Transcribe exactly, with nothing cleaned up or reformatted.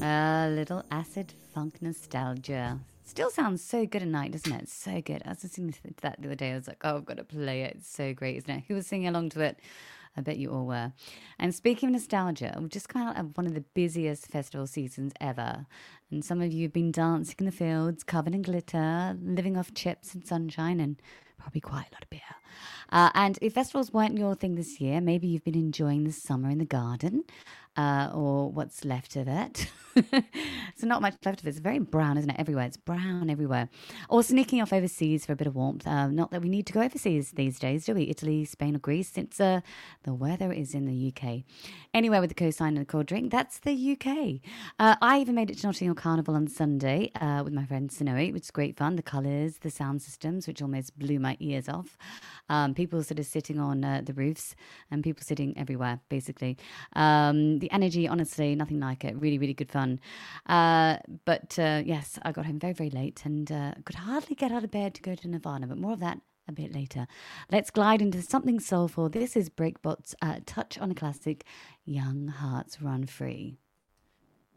A little acid funk nostalgia. Still sounds so good at night, doesn't it? It's so good. I was listening to that the other day. I was like, oh, I've got to play it. It's so great, isn't it? Who was singing along to it? I bet you all were. And speaking of nostalgia, we've just come out of one of the busiest festival seasons ever. And some of you have been dancing in the fields, covered in glitter, living off chips and sunshine, and probably quite a lot of beer. Uh, and if festivals weren't your thing this year, maybe you've been enjoying the summer in the garden, uh, or what's left of it. So not much left of it. It's very brown, isn't it? Everywhere. It's brown everywhere. Or sneaking off overseas for a bit of warmth. Uh, not that we need to go overseas these days, do we? Italy, Spain or Greece, since uh, the weather is in the U K. Anywhere with the coastline and a cold drink, that's the U K. Uh, I even made it to Notting Hill Carnival on Sunday uh, with my friend Sonoe, which is great fun. The colours, the sound systems, which almost blew my ears off. Um, people sort of sitting on uh, the roofs and people sitting everywhere, basically. Um, the energy, honestly, nothing like it. Really, really good fun. Uh, but uh, yes, I got home very, very late and uh, could hardly get out of bed to go to Nirvana, but more of that a bit later. Let's glide into something soulful. This is Breakbot's uh, touch on a classic, Young Hearts Run Free.